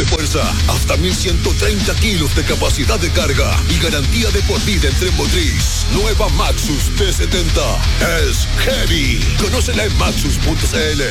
de fuerza, hasta 1130 kilos de capacidad de carga y garantía de por vida en tren motriz. Nueva Maxus T70 es heavy. Conócela en maxus.cl.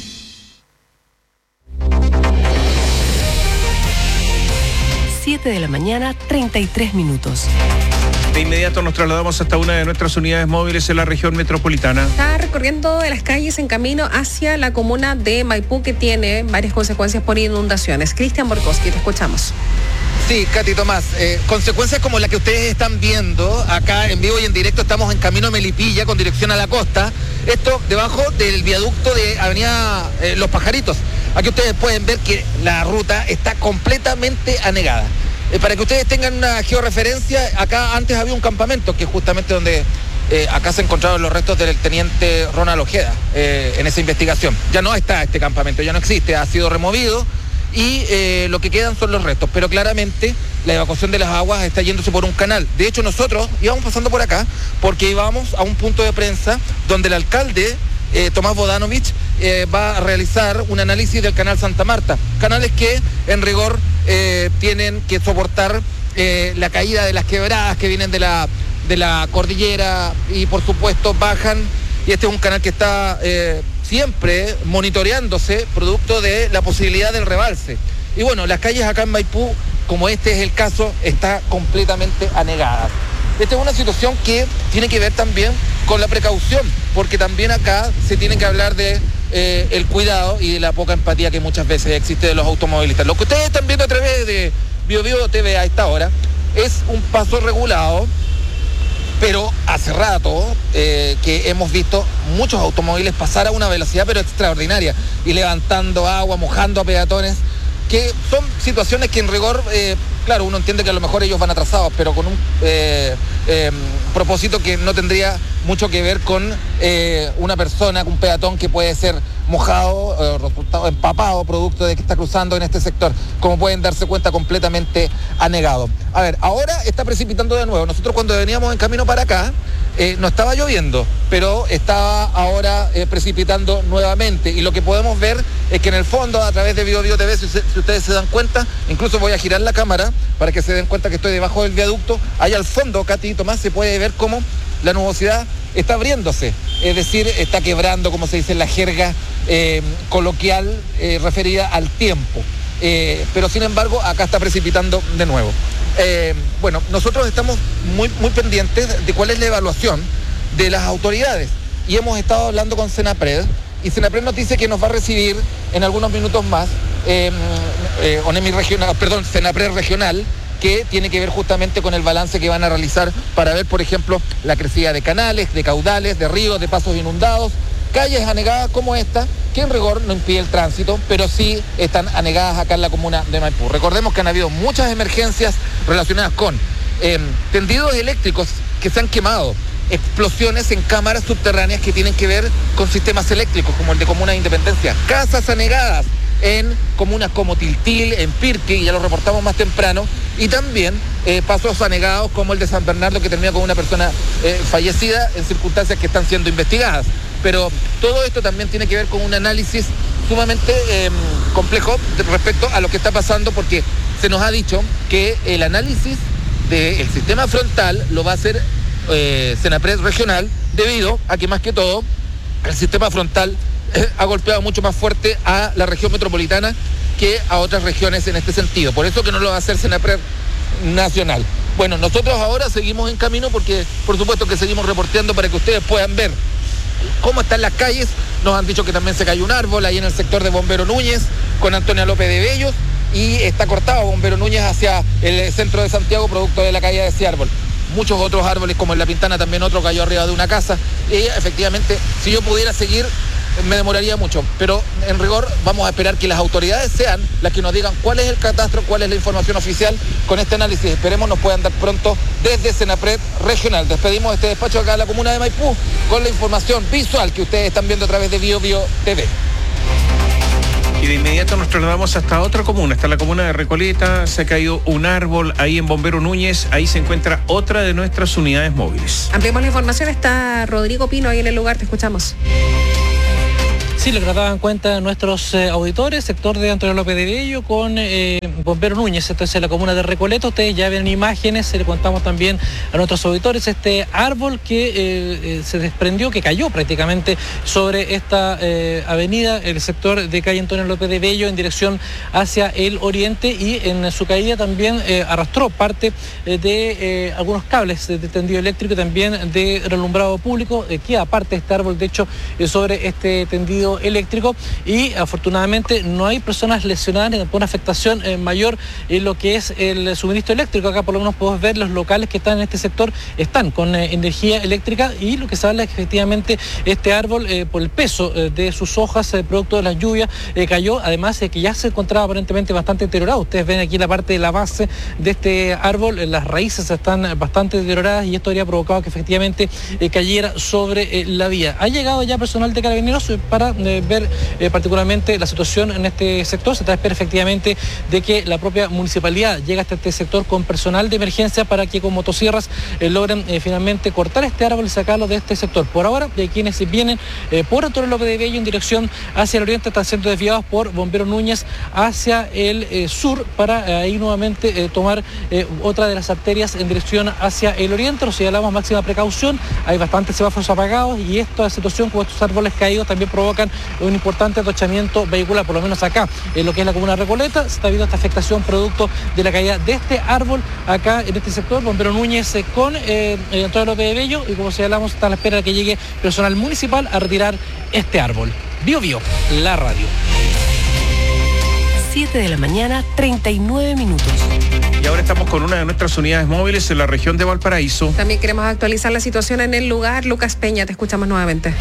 7:33 a.m. De inmediato nos trasladamos hasta una de nuestras unidades móviles en la región metropolitana. Está recorriendo las calles en camino hacia la comuna de Maipú, que tiene varias consecuencias por inundaciones. Cristian Borkowski, te escuchamos. Sí, Katy Tomás, consecuencias como la que ustedes están viendo acá en vivo y en directo. Estamos en camino a Melipilla con dirección a la costa. Esto debajo del viaducto de Avenida Los Pajaritos. Aquí ustedes pueden ver que la ruta está completamente anegada. Para que ustedes tengan una georreferencia, acá antes había un campamento, que es justamente donde acá se encontraron los restos del teniente Ronald Ojeda en esa investigación. Ya no está este campamento, ya no existe, ha sido removido y lo que quedan son los restos. Pero claramente la evacuación de las aguas está yéndose por un canal. De hecho, nosotros íbamos pasando por acá porque íbamos a un punto de prensa donde el alcalde Tomás Bodanovich va a realizar un análisis del canal Santa Marta. Canales que en rigor tienen que soportar la caída de las quebradas que vienen de la cordillera y por supuesto bajan. Y este es un canal que está siempre monitoreándose producto de la posibilidad del rebalse. Y bueno, las calles acá en Maipú, como este es el caso, está completamente anegadas. Esta es una situación que tiene que ver también con la precaución, porque también acá se tiene que hablar de el cuidado y de la poca empatía que muchas veces existe de los automovilistas. Lo que ustedes están viendo a través de BioBio TV a esta hora es un paso regulado, pero hace rato que hemos visto muchos automóviles pasar a una velocidad pero extraordinaria y levantando agua, mojando a peatones, que son situaciones que en rigor, claro, uno entiende que a lo mejor ellos van atrasados, pero con un propósito que no tendría mucho que ver con una persona, un peatón que puede ser mojado, resultado empapado, producto de que está cruzando en este sector. Como pueden darse cuenta, completamente anegado. A ver, ahora está precipitando de nuevo. Nosotros cuando veníamos en camino para acá, no estaba lloviendo, pero estaba ahora precipitando nuevamente. Y lo que podemos ver es que en el fondo, a través de BioBio TV, si ustedes se dan cuenta, incluso voy a girar la cámara para que se den cuenta que estoy debajo del viaducto. Ahí al fondo, Katy y Tomás, se puede ver cómo la nubosidad está abriéndose, es decir, está quebrando, como se dice en la jerga coloquial referida al tiempo. Pero sin embargo, acá está precipitando de nuevo. Bueno, nosotros estamos muy pendientes de cuál es la evaluación de las autoridades y hemos estado hablando con Senapred y Senapred nos dice que nos va a recibir en algunos minutos más Senapred regional, que tiene que ver justamente con el balance que van a realizar para ver, por ejemplo, la crecida de canales, de caudales, de ríos, de pasos inundados, calles anegadas como esta, que en rigor no impide el tránsito, pero sí están anegadas acá en la comuna de Maipú. Recordemos que han habido muchas emergencias relacionadas con tendidos eléctricos que se han quemado, explosiones en cámaras subterráneas que tienen que ver con sistemas eléctricos, como el de Comuna de Independencia, casas anegadas en comunas como Tiltil, en Pirque, ya lo reportamos más temprano, y también pasos anegados como el de San Bernardo, que termina con una persona fallecida en circunstancias que están siendo investigadas. Pero todo esto también tiene que ver con un análisis sumamente complejo respecto a lo que está pasando, porque se nos ha dicho que el análisis del sistema frontal lo va a hacer Senapred regional, debido a que más que todo el sistema frontal ha golpeado mucho más fuerte a la región metropolitana que a otras regiones en este sentido. Por eso que no lo va a hacer Senapred nacional. Bueno, nosotros ahora seguimos en camino porque por supuesto que seguimos reporteando para que ustedes puedan ver cómo están las calles. Nos han dicho que también se cayó un árbol ahí en el sector de Bombero Núñez con Antonia López de Bellos y está cortado Bombero Núñez hacia el centro de Santiago producto de la caída de ese árbol. Muchos otros árboles, como en La Pintana, también otro cayó arriba de una casa. Y efectivamente, si yo pudiera seguir, me demoraría mucho. Pero en rigor vamos a esperar que las autoridades sean las que nos digan cuál es el catastro, cuál es la información oficial con este análisis. Esperemos nos puedan dar pronto desde Senapred regional. Despedimos este despacho acá en la comuna de Maipú con la información visual que ustedes están viendo a través de BioBio TV. Y de inmediato nos trasladamos hasta otra comuna, hasta la comuna de Recoleta. Se ha caído un árbol ahí en Bombero Núñez. Ahí se encuentra otra de nuestras unidades móviles. Ampliamos la información, está Rodrigo Pino ahí en el lugar, te escuchamos. Sí, lo que trataban en cuenta nuestros auditores, sector de Antonio López de Bello con Bombero Núñez, entonces en la comuna de Recoleta. Ustedes ya ven imágenes, le contamos también a nuestros auditores este árbol que se desprendió, que cayó prácticamente sobre esta avenida, el sector de calle Antonio López de Bello en dirección hacia el oriente, y en su caída también arrastró parte de algunos cables de tendido eléctrico y también de relumbrado público. Queda parte de este árbol, de hecho, sobre este tendido eléctrico, y afortunadamente no hay personas lesionadas ni tampoco una afectación mayor en lo que es el suministro eléctrico. Acá por lo menos podemos ver los locales que están en este sector están con energía eléctrica, y lo que se habla es que efectivamente este árbol por el peso de sus hojas producto de las lluvias cayó, además de que ya se encontraba aparentemente bastante deteriorado. Ustedes ven aquí la parte de la base de este árbol, las raíces están bastante deterioradas, y esto habría provocado que efectivamente cayera sobre la vía. Ha llegado ya personal de Carabineros para ver particularmente la situación en este sector. Se espera efectivamente de que la propia municipalidad llegue hasta este sector con personal de emergencia para que con motosierras logren finalmente cortar este árbol y sacarlo de este sector. Por ahora, quienes vienen por Antonio López de Bello en dirección hacia el oriente están siendo desviados por Bombero Núñez hacia el sur para ahí nuevamente tomar otra de las arterias en dirección hacia el oriente. Nos señalamos máxima precaución, hay bastantes semáforos apagados, y esta situación con estos árboles caídos también provocan un importante atochamiento vehicular, por lo menos acá en lo que es la comuna de Recoleta. Se está viendo esta afectación producto de la caída de este árbol acá en este sector. Bombero Núñez con Antonio López de Bello, y como señalamos, está a la espera de que llegue personal municipal a retirar este árbol. Bio, la radio. 7 de la mañana, 39 minutos. Y ahora estamos con una de nuestras unidades móviles en la región de Valparaíso. También queremos actualizar la situación en el lugar. Lucas Peña, te escuchamos nuevamente.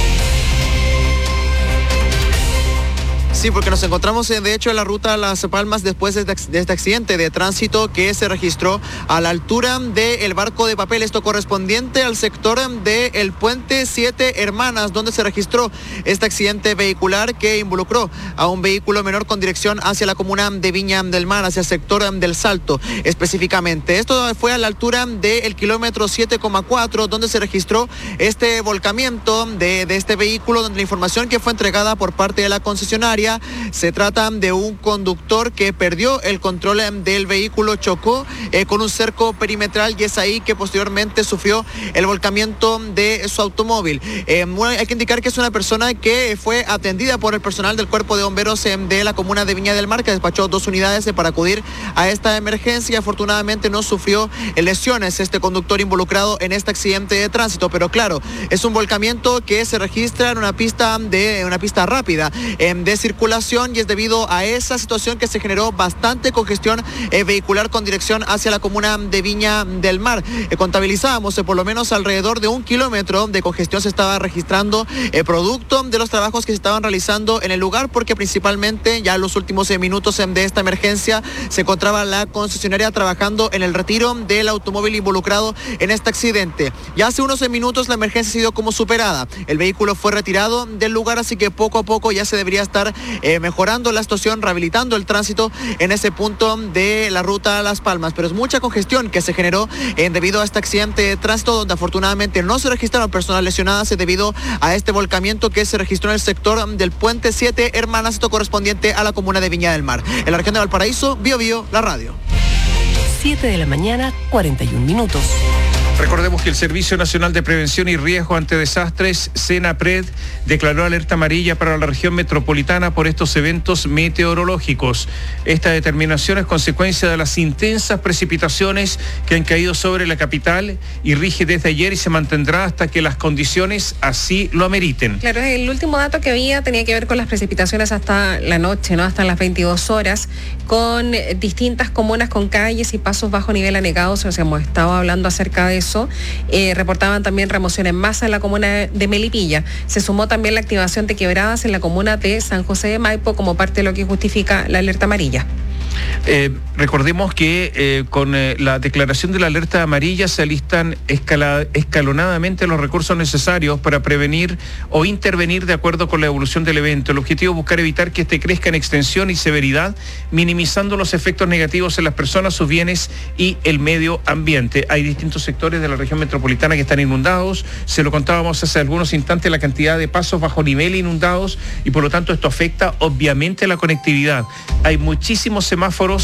Sí, porque nos encontramos de hecho en la ruta a Las Palmas después de este accidente de tránsito que se registró a la altura del barco de papel, esto correspondiente al sector del puente 7 Hermanas, donde se registró este accidente vehicular que involucró a un vehículo menor con dirección hacia la comuna de Viña del Mar, hacia el sector del Salto específicamente. Esto fue a la altura del kilómetro 7,4, donde se registró este volcamiento de este vehículo, donde la información que fue entregada por parte de la concesionaria se trata de un conductor que perdió el control del vehículo, chocó con un cerco perimetral, y es ahí que posteriormente sufrió el volcamiento de su automóvil. Hay que indicar que es una persona que fue atendida por el personal del cuerpo de bomberos de la comuna de Viña del Mar, que despachó 2 unidades para acudir a esta emergencia. Afortunadamente no sufrió lesiones este conductor involucrado en este accidente de tránsito, pero claro, es un volcamiento que se registra en una pista rápida de circulación, y es debido a esa situación que se generó bastante congestión vehicular con dirección hacia la comuna de Viña del Mar. Contabilizábamos por lo menos alrededor de 1 kilómetro de congestión se estaba registrando producto de los trabajos que se estaban realizando en el lugar, porque principalmente ya en los últimos minutos de esta emergencia se encontraba la concesionaria trabajando en el retiro del automóvil involucrado en este accidente. Ya hace unos minutos la emergencia ha sido como superada. El vehículo fue retirado del lugar, así que poco a poco ya se debería estar mejorando la situación, rehabilitando el tránsito en ese punto de la ruta a Las Palmas. Pero es mucha congestión que se generó debido a este accidente de tránsito, donde afortunadamente no se registraron personas lesionadas debido a este volcamiento que se registró en el sector del puente 7 Hermanas, esto correspondiente a la comuna de Viña del Mar. En la región de Valparaíso, Bio, la radio. 7 de la mañana, 41 minutos. Recordemos que el Servicio Nacional de Prevención y Riesgo ante Desastres, SENAPRED, declaró alerta amarilla para la región metropolitana por estos eventos meteorológicos. Esta determinación es consecuencia de las intensas precipitaciones que han caído sobre la capital y rige desde ayer y se mantendrá hasta que las condiciones así lo ameriten. Claro, el último dato que había tenía que ver con las precipitaciones hasta la noche, ¿no? Hasta las 22 horas, con distintas comunas con calles y pasos bajo nivel anegados. O sea, hemos estado hablando acerca de eso. Reportaban también remoción en masa en la comuna de Melipilla. Se sumó también la activación de quebradas en la comuna de San José de Maipo como parte de lo que justifica la alerta amarilla. Recordemos que con la declaración de la alerta amarilla se alistan escalonadamente los recursos necesarios para prevenir o intervenir de acuerdo con la evolución del evento. El objetivo es buscar evitar que este crezca en extensión y severidad, minimizando los efectos negativos en las personas, sus bienes y el medio ambiente. Hay distintos sectores de la región metropolitana que están inundados. Se lo contábamos hace algunos instantes, la cantidad de pasos bajo nivel inundados, y por lo tanto esto afecta obviamente la conectividad. Hay muchísimos semáforos